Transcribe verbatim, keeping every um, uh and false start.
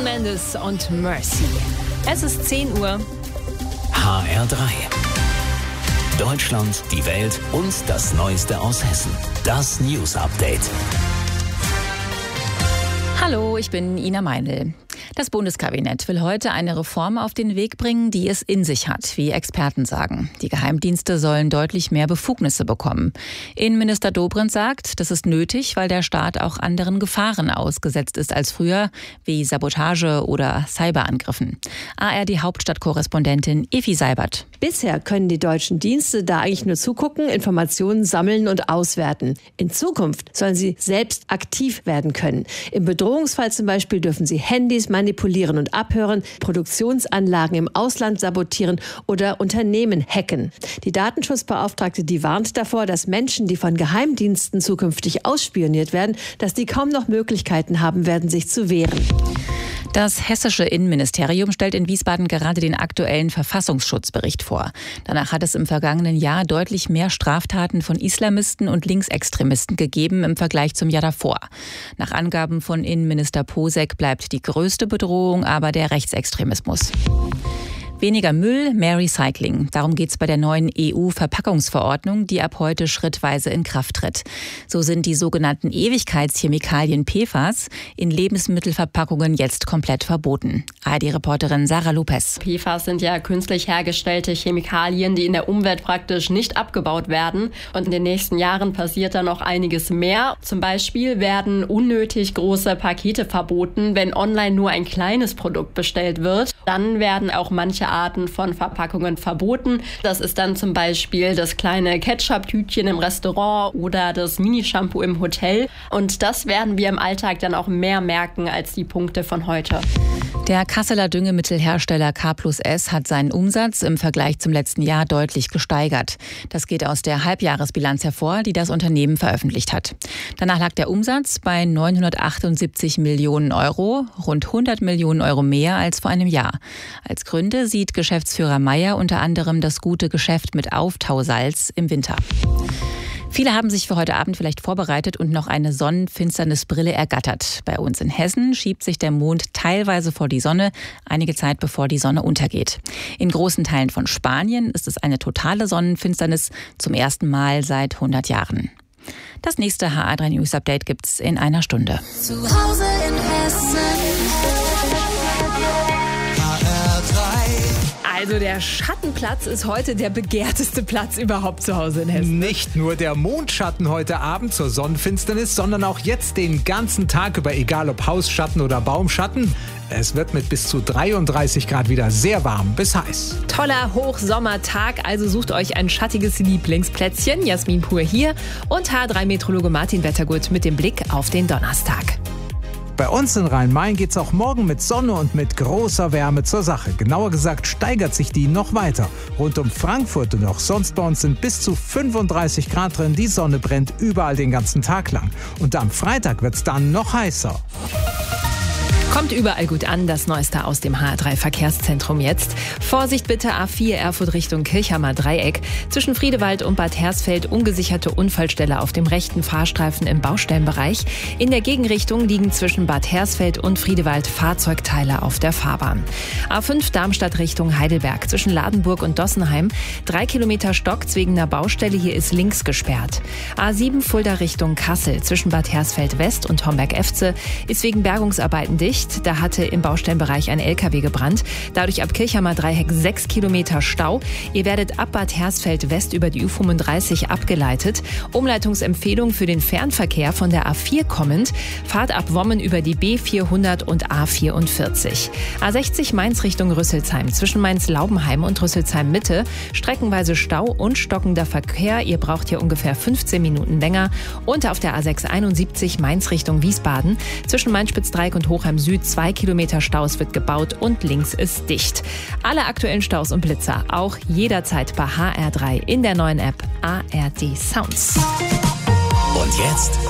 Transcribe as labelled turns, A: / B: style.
A: Mendes und Mercy. Es ist zehn Uhr.
B: H R drei. Deutschland, die Welt und das Neueste aus Hessen. Das News Update.
A: Hallo, ich bin Ina Meinl. Das Bundeskabinett will heute eine Reform auf den Weg bringen, die es in sich hat, wie Experten sagen. Die Geheimdienste sollen deutlich mehr Befugnisse bekommen. Innenminister Dobrindt sagt, das ist nötig, weil der Staat auch anderen Gefahren ausgesetzt ist als früher, wie Sabotage oder Cyberangriffen. A R D-Hauptstadtkorrespondentin Evi Seibert.
C: Bisher können die deutschen Dienste da eigentlich nur zugucken, Informationen sammeln und auswerten. In Zukunft sollen sie selbst aktiv werden können. Im Bedrohungsfall zum Beispiel dürfen sie Handys manipulieren und abhören, Produktionsanlagen im Ausland sabotieren oder Unternehmen hacken. Die Datenschutzbeauftragte, die warnt davor, dass Menschen, die von Geheimdiensten zukünftig ausspioniert werden, dass die kaum noch Möglichkeiten haben werden, sich zu wehren.
A: Das hessische Innenministerium stellt in Wiesbaden gerade den aktuellen Verfassungsschutzbericht vor. Danach hat es im vergangenen Jahr deutlich mehr Straftaten von Islamisten und Linksextremisten gegeben im Vergleich zum Jahr davor. Nach Angaben von Innenminister Posek bleibt die größte Bedrohung aber der Rechtsextremismus. Weniger Müll, mehr Recycling. Darum geht es bei der neuen E U-Verpackungsverordnung, die ab heute schrittweise in Kraft tritt. So sind die sogenannten Ewigkeitschemikalien P F A S in Lebensmittelverpackungen jetzt komplett verboten. A R D-Reporterin Sarah Lopez.
D: P F A S sind ja künstlich hergestellte Chemikalien, die in der Umwelt praktisch nicht abgebaut werden. Und in den nächsten Jahren passiert da noch einiges mehr. Zum Beispiel werden unnötig große Pakete verboten, wenn online nur ein kleines Produkt bestellt wird. Dann werden auch manche Arten von Verpackungen verboten. Das ist dann zum Beispiel das kleine Ketchup-Tütchen im Restaurant oder das Mini-Shampoo im Hotel. Und das werden wir im Alltag dann auch mehr merken als die Punkte von heute.
A: Der Kasseler Düngemittelhersteller K plus S hat seinen Umsatz im Vergleich zum letzten Jahr deutlich gesteigert. Das geht aus der Halbjahresbilanz hervor, die das Unternehmen veröffentlicht hat. Danach lag der Umsatz bei neunhundertachtundsiebzig Millionen Euro, rund hundert Millionen Euro mehr als vor einem Jahr. Als Gründe sieht Geschäftsführer Meyer unter anderem das gute Geschäft mit Auftausalz im Winter. Viele haben sich für heute Abend vielleicht vorbereitet und noch eine Sonnenfinsternisbrille ergattert. Bei uns in Hessen schiebt sich der Mond teilweise vor die Sonne, einige Zeit bevor die Sonne untergeht. In großen Teilen von Spanien ist es eine totale Sonnenfinsternis, zum ersten Mal seit hundert Jahren. Das nächste H R drei News Update gibt's in einer Stunde.
E: Zu Hause in Hessen.
A: Also der Schattenplatz ist heute der begehrteste Platz überhaupt zu Hause in Hessen.
F: Nicht nur der Mondschatten heute Abend zur Sonnenfinsternis, sondern auch jetzt den ganzen Tag über, egal ob Hausschatten oder Baumschatten. Es wird mit bis zu dreiunddreißig Grad wieder sehr warm bis heiß.
A: Toller Hochsommertag, also sucht euch ein schattiges Lieblingsplätzchen. Jasmin Pur hier und H drei Meteorologe Martin Wettergut mit dem Blick auf den Donnerstag.
F: Bei uns in Rhein-Main geht es auch morgen mit Sonne und mit großer Wärme zur Sache. Genauer gesagt steigert sich die noch weiter. Rund um Frankfurt und auch sonst bei uns sind bis zu fünfunddreißig Grad drin. Die Sonne brennt überall den ganzen Tag lang. Und am Freitag wird es dann noch heißer.
A: Kommt überall gut an, das Neueste aus dem H R drei Verkehrszentrum jetzt. Vorsicht bitte, A vier Erfurt Richtung Kirchhammer Dreieck. Zwischen Friedewald und Bad Hersfeld ungesicherte Unfallstelle auf dem rechten Fahrstreifen im Baustellenbereich. In der Gegenrichtung liegen zwischen Bad Hersfeld und Friedewald Fahrzeugteile auf der Fahrbahn. A fünf Darmstadt Richtung Heidelberg zwischen Ladenburg und Dossenheim. Drei Kilometer Stock wegen einer Baustelle, hier ist links gesperrt. A sieben Fulda Richtung Kassel zwischen Bad Hersfeld West und Homberg-Efze ist wegen Bergungsarbeiten dicht. Da hatte im Baustellenbereich ein L K W gebrannt. Dadurch ab Kirchhammer Dreieck sechs Kilometer Stau. Ihr werdet ab Bad Hersfeld West über die U fünfunddreißig abgeleitet. Umleitungsempfehlung für den Fernverkehr von der A vier kommend. Fahrt ab Wommen über die B vierhundert und A vierundvierzig. A sechzig Mainz Richtung Rüsselsheim. Zwischen Mainz-Laubenheim und Rüsselsheim Mitte. Streckenweise Stau und stockender Verkehr. Ihr braucht hier ungefähr fünfzehn Minuten länger. Und auf der A sechs einundsiebzig Mainz Richtung Wiesbaden. Zwischen Mainz-Spitzdreieck und Hochheim Süd zwei Kilometer Staus wird gebaut und links ist dicht. Alle aktuellen Staus und Blitzer auch jederzeit bei H R drei in der neuen App A R D Sounds.
B: Und jetzt